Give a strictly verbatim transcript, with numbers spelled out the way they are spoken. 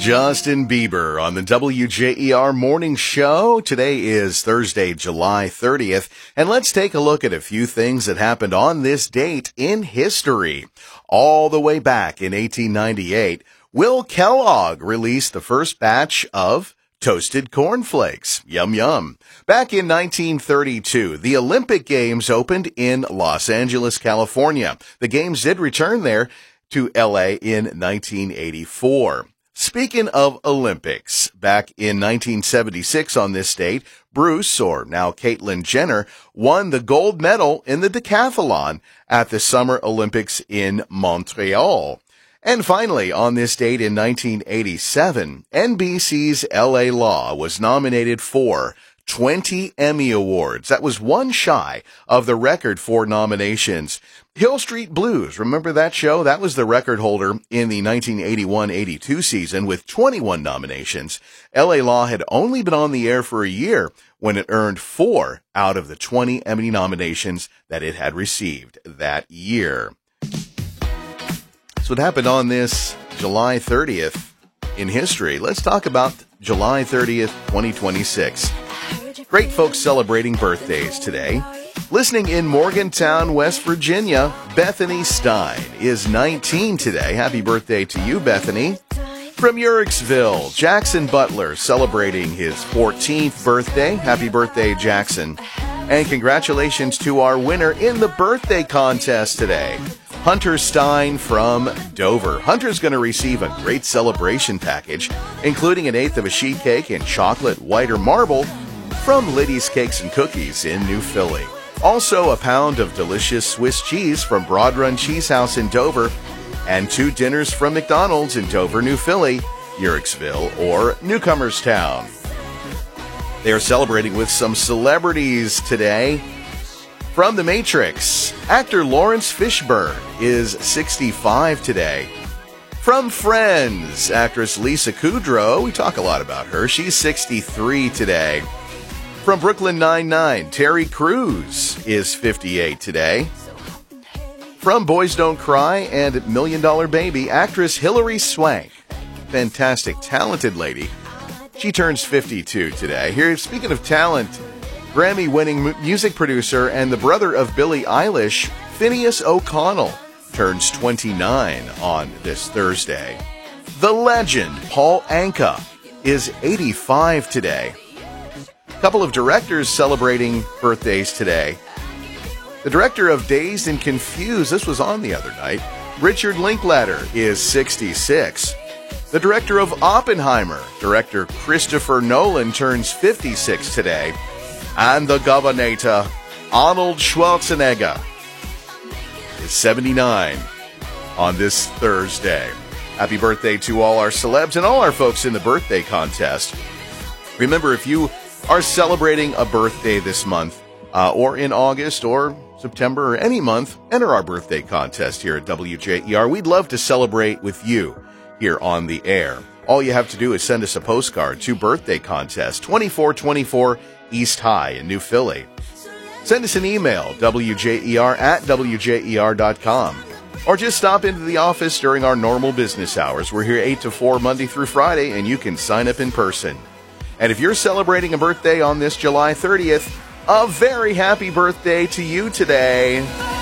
Justin Bieber on the W J E R Morning Show. Today is Thursday, July thirtieth, and let's take a look at a few things that happened on this date in history. All the way back in eighteen ninety-eight, Will Kellogg released the first batch of toasted cornflakes. Yum, yum. Back in nineteen thirty-two, the Olympic Games opened in Los Angeles, California. The Games did return there to L A in nineteen eighty-four. Speaking of Olympics, back in nineteen seventy-six on this date, Bruce, or now Caitlyn Jenner, won the gold medal in the decathlon at the Summer Olympics in Montreal. And finally, on this date in nineteen eighty-seven, N B C's L A Law was nominated for twenty Emmy Awards. That was one shy of the record for nominations. Hill Street Blues, remember that show? That was the record holder in the nineteen eighty-one eighty-two season with twenty-one nominations. L A Law had only been on the air for a year when it earned four out of the twenty Emmy nominations that it had received that year. So what happened on this July thirtieth in history? Let's talk about July thirtieth, twenty twenty-six. Great folks celebrating birthdays today. Listening in Morgantown, West Virginia, Bethany Stein is nineteen today. Happy birthday to you, Bethany. From Uricksville, Jackson Butler celebrating his fourteenth birthday. Happy birthday, Jackson. And congratulations to our winner in the birthday contest today, Hunter Stein from Dover. Hunter's going to receive a great celebration package, including an eighth of a sheet cake in chocolate, white, or marble from Liddy's Cakes and Cookies in New Philly. Also, a pound of delicious Swiss cheese from Broad Run Cheese House in Dover, and two dinners from McDonald's in Dover, New Philly, Uricksville, or Newcomerstown. They are celebrating with some celebrities today. From The Matrix, actor Lawrence Fishburne is sixty-five today. From Friends, actress Lisa Kudrow, we talk a lot about her, she's sixty-three today. From Brooklyn Nine-Nine, Terry Crews is fifty-eight today. From Boys Don't Cry and Million Dollar Baby, actress Hilary Swank, fantastic, talented lady, she turns fifty-two today. Here, speaking of talent, Grammy-winning music producer and the brother of Billie Eilish, Phineas O'Connell, turns twenty-nine on this Thursday. The legend Paul Anka is eighty-five today. A couple of directors celebrating birthdays today. The director of Dazed and Confused, this was on the other night, Richard Linklater, is sixty-six. The director of Oppenheimer, director Christopher Nolan, turns fifty-six today. And the Governator, Arnold Schwarzenegger, is seventy-nine on this Thursday. Happy birthday to all our celebs and all our folks in the birthday contest. Remember, if you are celebrating a birthday this month, uh, or in August, or September, or any month, enter our birthday contest here at W J E R. We'd love to celebrate with you here on the air. All you have to do is send us a postcard to Birthday Contest, twenty-four twenty-four East High in New Philly. Send us an email, W J E R at W J E R dot com. Or just stop into the office during our normal business hours. We're here eight to four Monday through Friday, and you can sign up in person. And if you're celebrating a birthday on this July thirtieth, a very happy birthday to you today.